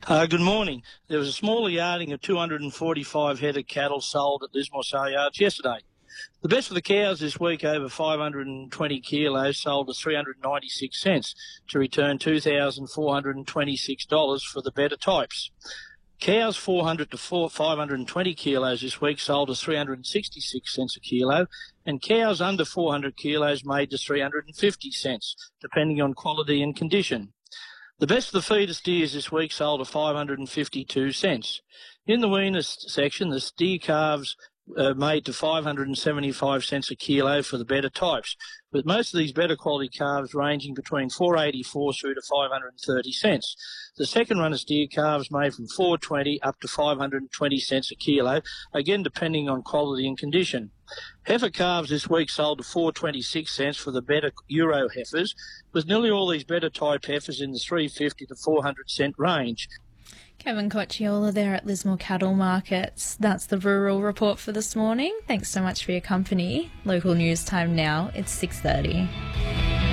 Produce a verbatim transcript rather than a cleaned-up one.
Uh, good morning. There was a smaller yarding of two hundred forty-five head of cattle sold at Lismore Sale Yards yesterday. The best of the cows this week, over five hundred twenty kilos, sold at three hundred ninety-six cents to return two thousand four hundred twenty-six dollars for the better types. Cows four hundred to five hundred twenty kilos this week sold at three hundred sixty-six cents a kilo, and cows under four hundred kilos made to three hundred fifty cents, depending on quality and condition. The best of the feeder steers this week sold at five hundred fifty-two cents. In the weaner section, the steer calves uh, made to five hundred seventy-five cents a kilo for the better types, with most of these better quality calves ranging between four hundred eighty-four through to five hundred thirty cents. The second run of steer calves made from four hundred twenty up to five hundred twenty cents a kilo, again depending on quality and condition. Heifer calves this week sold to four hundred twenty-six cents for the better Euro heifers, with nearly all these better type heifers in the three hundred fifty to four hundred cent range. Kevin Cocciola there at Lismore Cattle Markets. That's the Rural Report for this morning. Thanks so much for your company. Local news time now, it's six thirty.